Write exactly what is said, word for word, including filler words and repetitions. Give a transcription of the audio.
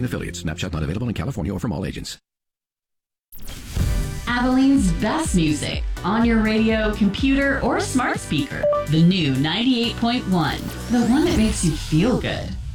Affiliates. Snapshot not available in California or from all agents. Abilene's best music on your radio, computer, or smart speaker. The new ninety-eight point one. The one that makes you feel good.